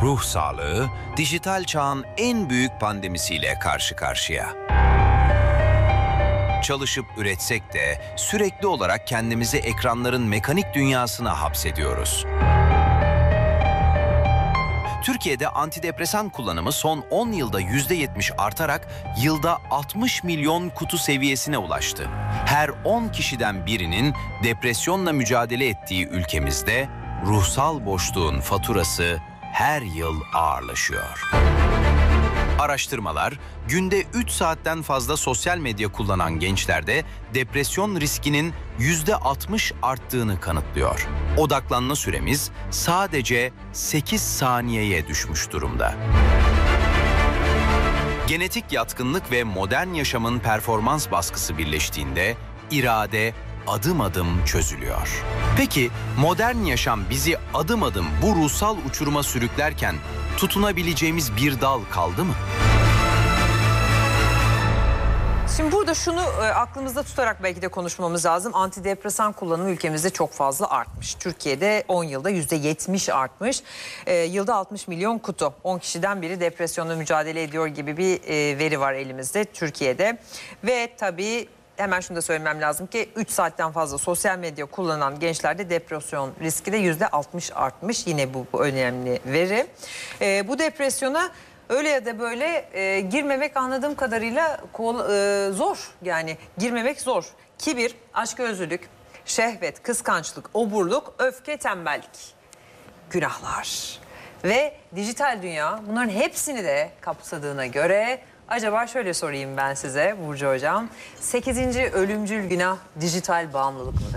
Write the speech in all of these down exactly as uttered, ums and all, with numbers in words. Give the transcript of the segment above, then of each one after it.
Ruh sağlığı, dijital çağın en büyük pandemisiyle karşı karşıya. Çalışıp üretsek de sürekli olarak kendimizi ekranların mekanik dünyasına hapsediyoruz. Türkiye'de antidepresan kullanımı son on yılda yüzde yetmiş artarak yılda altmış milyon kutu seviyesine ulaştı. Her on kişiden birinin depresyonla mücadele ettiği ülkemizde ruhsal boşluğun faturası her yıl ağırlaşıyor. Araştırmalar, günde üç saatten fazla sosyal medya kullanan gençlerde depresyon riskinin yüzde altmış arttığını kanıtlıyor. Odaklanma süremiz sadece sekiz saniyeye düşmüş durumda. Genetik yatkınlık ve modern yaşamın performans baskısı birleştiğinde irade adım adım çözülüyor. Peki modern yaşam bizi adım adım bu ruhsal uçuruma sürüklerken tutunabileceğimiz bir dal kaldı mı? Şimdi burada şunu e, aklımızda tutarak belki de konuşmamız lazım. Antidepresan kullanımı ülkemizde çok fazla artmış. Türkiye'de on yılda yüzde yetmiş artmış. E, yılda altmış milyon kutu. on kişiden biri depresyonla mücadele ediyor gibi bir e, veri var elimizde Türkiye'de. Ve tabii hemen şunu da söylemem lazım ki üç saatten fazla sosyal medya kullanan gençlerde depresyon riski de yüzde altmış artmış. Yine bu, bu önemli veri. E, bu depresyona öyle ya da böyle e, girmemek anladığım kadarıyla kol, e, zor. Yani girmemek zor. Kibir, açgözlülük, şehvet, kıskançlık, oburluk, öfke, tembellik. Günahlar. Ve dijital dünya bunların hepsini de kapsadığına göre acaba şöyle sorayım ben size Burcu Hocam. sekizinci ölümcül günah dijital bağımlılık mıdır?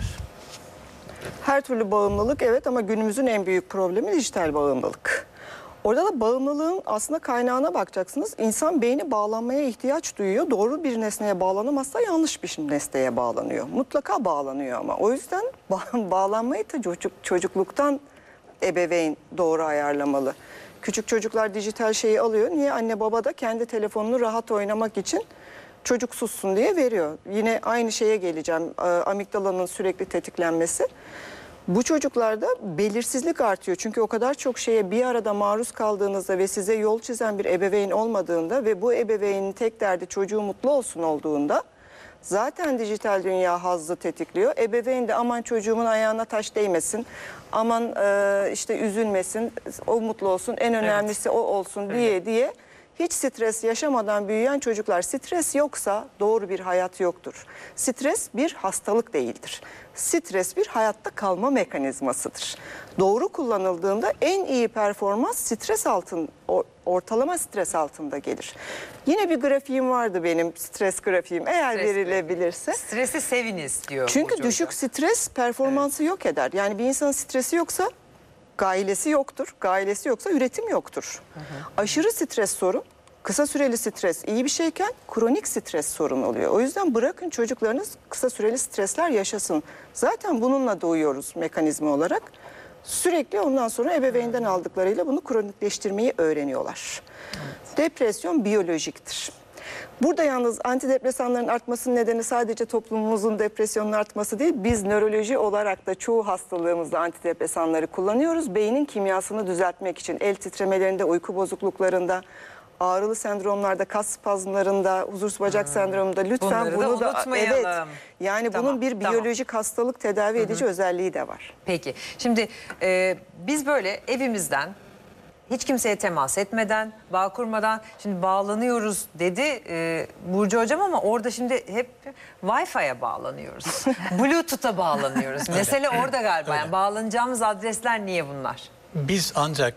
Her türlü bağımlılık evet, ama günümüzün en büyük problemi dijital bağımlılık. Orada da bağımlılığın aslında kaynağına bakacaksınız. İnsan beyni bağlanmaya ihtiyaç duyuyor. Doğru bir nesneye bağlanamazsa yanlış bir nesneye bağlanıyor. Mutlaka bağlanıyor ama. O yüzden ba- bağlanmayı da çocuk, çocukluktan ebeveyn doğru ayarlamalı. Küçük çocuklar dijital şeyi alıyor. Niye? Anne baba da kendi telefonunu rahat oynamak için çocuk sussun diye veriyor. Yine aynı şeye geleceğim. Amigdalanın sürekli tetiklenmesi. Bu çocuklarda belirsizlik artıyor. Çünkü o kadar çok şeye bir arada maruz kaldığınızda ve size yol çizen bir ebeveyn olmadığında ve bu ebeveynin tek derdi çocuğu mutlu olsun olduğunda zaten dijital dünya hazzı tetikliyor. Ebeveyn de aman çocuğumun ayağına taş değmesin, aman e, işte üzülmesin, o mutlu olsun, en önemlisi evet. o olsun diye evet. diye hiç stres yaşamadan büyüyen çocuklar. Stres yoksa doğru bir hayat yoktur. Stres bir hastalık değildir. Stres bir hayatta kalma mekanizmasıdır. Doğru kullanıldığında en iyi performans stres altın, ortalama stres altında gelir. Yine bir grafiğim vardı benim, stres grafiğim, eğer stres verilebilirse. Stresi seviniz diyor. Çünkü düşük hocam. Stres performansı evet. yok eder. Yani bir insanın stresi yoksa gailesi yoktur. Gailesi yoksa üretim yoktur. Hı hı. Aşırı stres sorun. Kısa süreli stres iyi bir şeyken kronik stres sorun oluyor. O yüzden bırakın çocuklarınız kısa süreli stresler yaşasın. Zaten bununla doğuyoruz mekanizma olarak. Sürekli ondan sonra ebeveynden aldıklarıyla bunu kronikleştirmeyi öğreniyorlar. Evet. Depresyon biyolojiktir. Burada yalnız antidepresanların artmasının nedeni sadece toplumumuzun depresyonun artması değil. Biz nöroloji olarak da çoğu hastalığımızda antidepresanları kullanıyoruz. Beynin kimyasını düzeltmek için el titremelerinde, uyku bozukluklarında, ağrılı sendromlarda, kas spazmlarında, huzursuz bacak hmm. sendromunda lütfen bunları bunu da da evet. Yani tamam, bunun bir biyolojik tamam. hastalık tedavi edici Hı-hı. özelliği de var. Peki. Şimdi e, biz böyle evimizden hiç kimseye temas etmeden, bağ kurmadan şimdi bağlanıyoruz dedi e, Burcu Hocam, ama orada şimdi hep Wi-Fi'ye bağlanıyoruz. Bluetooth'a bağlanıyoruz. Mesele orada galiba. Yani bağlanacağımız adresler niye bunlar? Biz ancak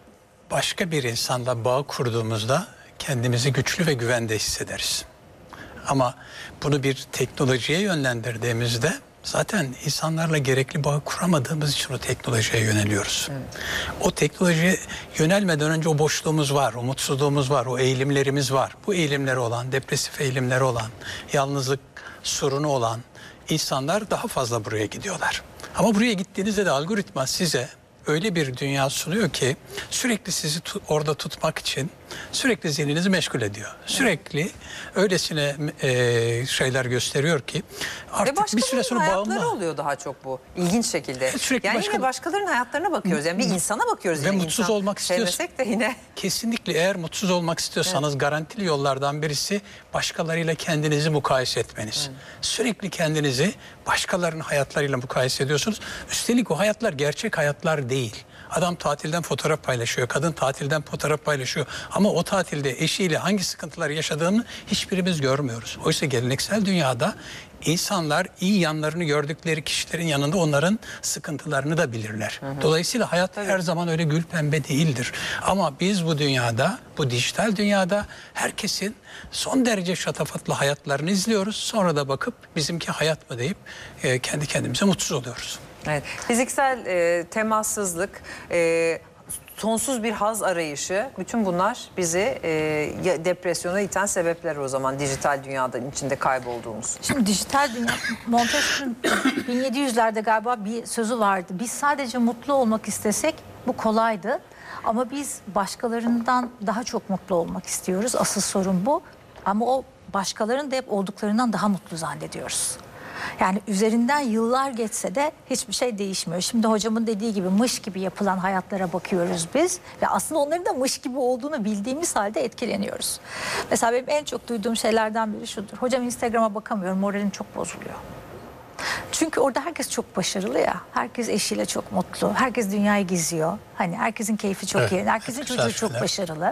başka bir insanla bağ kurduğumuzda kendimizi güçlü ve güvende hissederiz. Ama bunu bir teknolojiye yönlendirdiğimizde zaten insanlarla gerekli bağ kuramadığımız için o teknolojiye yöneliyoruz. Evet. O teknolojiye yönelmeden önce o boşluğumuz var, o mutsuzluğumuz var, o eğilimlerimiz var. Bu eğilimleri olan, depresif eğilimleri olan, yalnızlık sorunu olan insanlar daha fazla buraya gidiyorlar. Ama buraya gittiğinizde de algoritma size öyle bir dünya sunuyor ki sürekli sizi tu- orada tutmak için sürekli zihninizi meşgul ediyor. Sürekli öylesine e, şeyler gösteriyor ki artık bir süre sonra hayatları bağımlı. oluyor daha çok bu. İlginç şekilde. Sürekli yani başka... yine başkalarının hayatlarına bakıyoruz. Yani bir insana bakıyoruz. Ve yani mutsuz insan. olmak istiyorsun. Sevmesek de yine. Kesinlikle eğer mutsuz olmak istiyorsanız evet. garantili yollardan birisi başkalarıyla kendinizi mukayese etmeniz. Evet. Sürekli kendinizi başkalarının hayatlarıyla mukayese ediyorsunuz. Üstelik o hayatlar gerçek hayatlar değil. Adam tatilden fotoğraf paylaşıyor, kadın tatilden fotoğraf paylaşıyor. Ama o tatilde eşiyle hangi sıkıntılar yaşadığını hiçbirimiz görmüyoruz. Oysa geleneksel dünyada insanlar iyi yanlarını gördükleri kişilerin yanında onların sıkıntılarını da bilirler. Hı hı. Dolayısıyla hayat Tabii. her zaman öyle gül pembe değildir. Ama biz bu dünyada, bu dijital dünyada herkesin son derece şatafatlı hayatlarını izliyoruz. Sonra da bakıp bizimki hayat mı deyip e, kendi kendimize mutsuz oluyoruz. Evet. Fiziksel e, temassızlık, e, sonsuz bir haz arayışı, bütün bunlar bizi e, depresyona iten sebepler o zaman dijital dünyanın içinde kaybolduğumuz. Şimdi dijital dünya, Montesquieu'nun bin yedi yüzlerde galiba bir sözü vardı. Biz sadece mutlu olmak istesek bu kolaydı. Ama biz başkalarından daha çok mutlu olmak istiyoruz. Asıl sorun bu. Ama o başkalarının da hep olduklarından daha mutlu zannediyoruz. Yani üzerinden yıllar geçse de hiçbir şey değişmiyor. Şimdi hocamın dediği gibi mış gibi yapılan hayatlara bakıyoruz biz. Ve aslında onların da mış gibi olduğunu bildiğimiz halde etkileniyoruz. Mesela benim en çok duyduğum şeylerden biri şudur. Hocam Instagram'a bakamıyorum, moralim çok bozuluyor. Çünkü orada herkes çok başarılı ya. Herkes eşiyle çok mutlu. Herkes dünyayı geziyor. Hani herkesin keyfi çok evet, yerinde. Herkesin çocuğu çok şeyler. başarılı.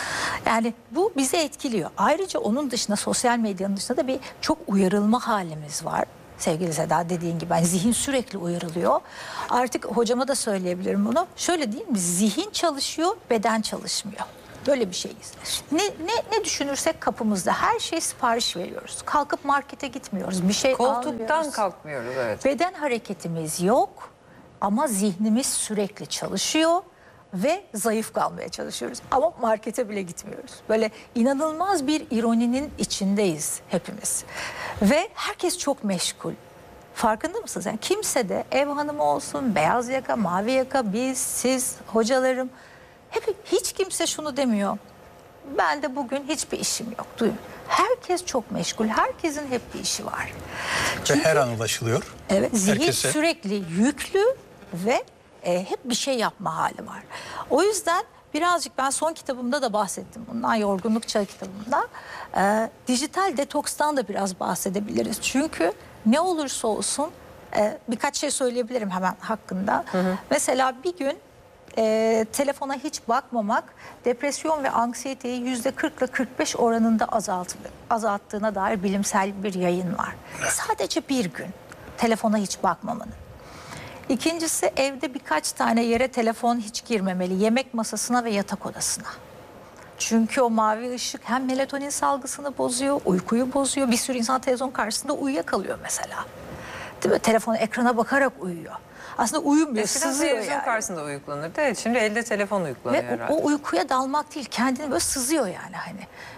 Yani bu bizi etkiliyor. Ayrıca onun dışında, sosyal medyanın dışında da bir çok uyarılma halimiz var. Sevgili Seda dediğin gibi yani zihin sürekli uyarılıyor. Artık hocama da söyleyebilirim bunu. Şöyle değil mi? Zihin çalışıyor, beden çalışmıyor. Böyle bir şeyiz. Ne, ne, ne düşünürsek kapımızda her şey sipariş veriyoruz. Kalkıp markete gitmiyoruz. Bir şey Koltuktan almıyoruz. kalkmıyoruz evet. Beden hareketimiz yok ama zihnimiz sürekli çalışıyor ve zayıf kalmaya çalışıyoruz. Ama markete bile gitmiyoruz. Böyle inanılmaz bir ironinin içindeyiz hepimiz. Ve herkes çok meşgul. Farkında mısınız? Yani kimse de ev hanımı olsun, beyaz yaka, mavi yaka, biz, siz, hocalarım... Hep, hiç kimse şunu demiyor. Ben de bugün hiçbir işim yok. Duyun. Herkes çok meşgul. Herkesin hep bir işi var. Çünkü, ve her an ulaşılıyor. Evet. Zihin herkese. Sürekli yüklü ve e, hep bir şey yapma hali var. O yüzden birazcık ben son kitabımda da bahsettim. Bundan Yorgunluk Çağı kitabımda. E, dijital detokstan da biraz bahsedebiliriz. Çünkü ne olursa olsun e, birkaç şey söyleyebilirim hemen hakkında. Hı hı. Mesela bir gün E, telefona hiç bakmamak depresyon ve anksiyeteyi yüzde kırk ile kırk beş oranında azalt, azalttığına dair bilimsel bir yayın var. Sadece bir gün telefona hiç bakmamanın. İkincisi evde birkaç tane yere telefon hiç girmemeli. Yemek masasına ve yatak odasına. Çünkü o mavi ışık hem melatonin salgısını bozuyor, uykuyu bozuyor. Bir sürü insan televizyon karşısında uyuyakalıyor mesela. Değil mi? Telefona, ekrana bakarak uyuyor. Aslında uyumuyor, Eskiden sızıyor televizyon yani. karşısında uyuklanırdı. Evet, şimdi elde telefon uyuklanıyor Ve herhalde. o, o uykuya dalmak değil, kendini böyle sızıyor yani hani.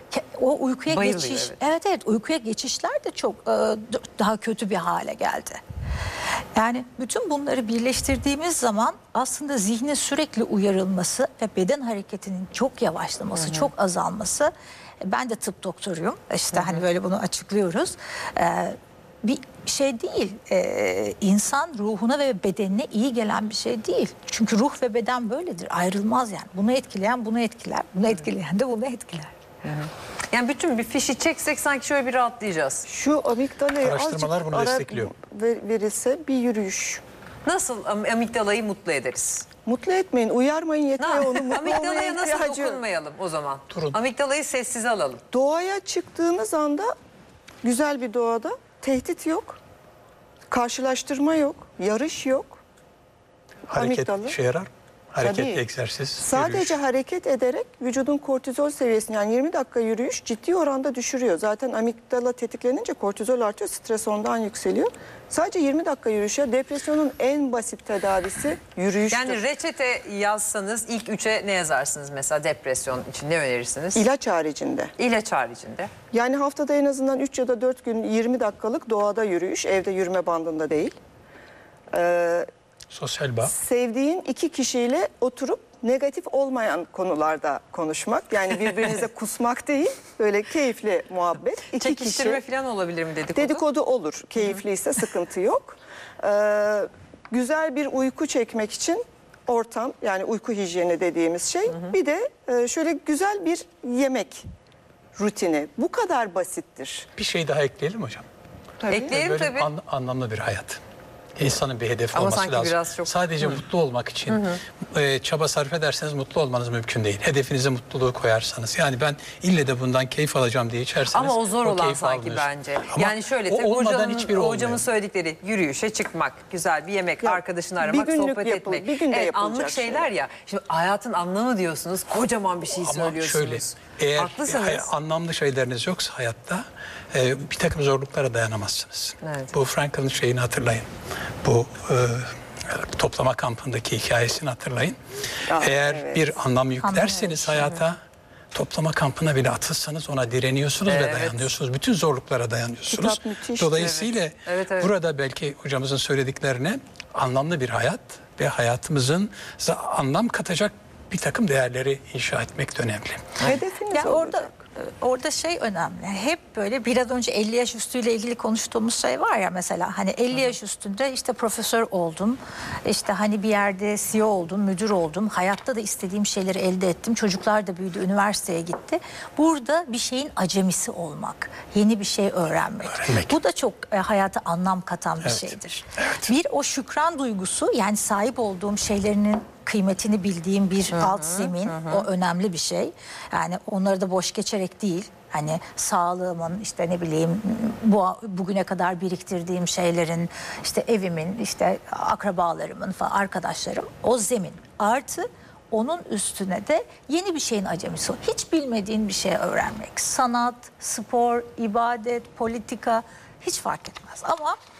O uykuya Bayılıyor, geçiş, evet. evet evet uykuya geçişler de çok e, daha kötü bir hale geldi. Yani bütün bunları birleştirdiğimiz zaman aslında zihnin sürekli uyarılması ve beden hareketinin çok yavaşlaması, hı hı. çok azalması. Ben de tıp doktoruyum. İşte hı hı. hani böyle bunu açıklıyoruz. Ee, bir şey değil. Ee, insan ruhuna ve bedenine iyi gelen bir şey değil. Çünkü ruh ve beden böyledir. Ayrılmaz yani. Bunu etkileyen bunu etkiler. Bunu etkileyen de bunu etkiler. Hı hı. Yani bütün bir fişi çeksek sanki şöyle bir rahatlayacağız. Şu amigdalaya Araştırmalar azıcık bunu ara destekliyor. ver- verilse bir yürüyüş. Nasıl am- amigdalayı mutlu ederiz? Mutlu etmeyin, uyarmayın yeter onu. Mutlu olmaya Amigdalaya nasıl ihtiyacı yok. dokunmayalım o zaman? Durun. Amigdalayı sessize alalım. Doğaya çıktığınız anda güzel bir doğada tehdit yok, karşılaştırma yok, yarış yok. Hareket Amigdala. işe yarar. Hareketli Tabii. egzersiz. Sadece yürüyüş. hareket ederek vücudun kortizol seviyesini yani yirmi dakika yürüyüş ciddi oranda düşürüyor. Zaten amigdala tetiklenince kortizol artıyor, stres ondan yükseliyor. Sadece yirmi dakika yürüyüşe depresyonun en basit tedavisi yürüyüştür. Yani reçete yazsanız ilk üçe ne yazarsınız mesela depresyon için ne önerirsiniz? İlaç haricinde. İlaç haricinde. Yani haftada en azından üç ya da dört gün yirmi dakikalık doğada yürüyüş, evde yürüme bandında değil. Ee, Sosyal bağ. sevdiğin iki kişiyle oturup negatif olmayan konularda konuşmak. Yani birbirinize kusmak değil, böyle keyifli muhabbet. İki Çekiştirme kişi. falan olabilir mi dedikodu? Dedikodu olur. Keyifliyse sıkıntı yok. Ee, güzel bir uyku çekmek için ortam, yani uyku hijyeni dediğimiz şey. Bir de e, şöyle güzel bir yemek rutini. Bu kadar basittir. Bir şey daha ekleyelim hocam. Tabii. Ekleyelim Böyle tabii. an- anlamlı bir hayat. İnsanın bir hedefi Ama olması sanki lazım. biraz çok- Sadece mutlu olmak için e, çaba sarf ederseniz mutlu olmanız mümkün değil. Hedefinize mutluluğu koyarsanız. Yani ben ille de bundan keyif alacağım diye içerseniz Ama o zor olan keyfi sanki almıyorsun. bence. Ama yani şöyle o tabii olmadan hocamın, hiçbiri hocamın olmuyor. söyledikleri yürüyüşe çıkmak, güzel bir yemek, Ya, arkadaşını bir aramak, günlük sohbet yapıl- etmek. bir günde evet, yapılacak anlık şeyler ya. Şimdi hayatın anlamı diyorsunuz, kocaman bir şey Ama söylüyorsunuz. şöyle, eğer Haklısınız. hay- anlamlı şeyleriniz yoksa hayatta e, bir takım zorluklara dayanamazsınız. Evet. Bu Frankl'ın şeyini hatırlayın. Bu e, toplama kampındaki hikayesini hatırlayın. Ya, Eğer evet. bir anlam yüklerseniz Anlam hayata, toplama kampına bile atılsanız ona direniyorsunuz ve Evet. dayanıyorsunuz. Bütün zorluklara dayanıyorsunuz. Kitap müthiş. Dolayısıyla Evet. Evet, evet. burada belki hocamızın söylediklerine anlamlı bir hayat ve hayatımızın anlam katacak bir takım değerleri inşa etmek de önemli. Hedefiniz Ya orada olacak. orada şey önemli. Hep böyle biraz önce elli yaş üstüyle ilgili konuştuğumuz şey var ya, mesela hani elli yaş üstünde işte profesör oldum. İşte hani bir yerde C E O oldum, müdür oldum. Hayatta da istediğim şeyleri elde ettim. Çocuklar da büyüdü, üniversiteye gitti. Burada bir şeyin acemisi olmak, yeni bir şey öğrenmek. Öğrenmek. Bu da çok e, hayata anlam katan bir Evet. şeydir. Evet. Bir o şükran duygusu, yani sahip olduğum şeylerinin kıymetini bildiğim bir alt zemin, o önemli bir şey. Yani onları da boş geçerek değil. Hani sağlığımın, işte ne bileyim, bu bugüne kadar biriktirdiğim şeylerin, işte evimin, işte akrabalarımın falan, arkadaşlarım, o zemin. Artı onun üstüne de yeni bir şeyin acemisi. Hiç bilmediğin bir şey öğrenmek. Sanat, spor, ibadet, politika hiç fark etmez. Ama